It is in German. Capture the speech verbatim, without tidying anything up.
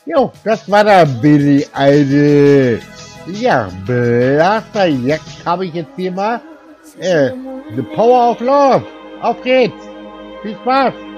Jo, das war der Billy Idol. Ja, Blaster, jetzt habe ich jetzt hier mal äh, The Power of Love. Auf geht's. Viel Spaß.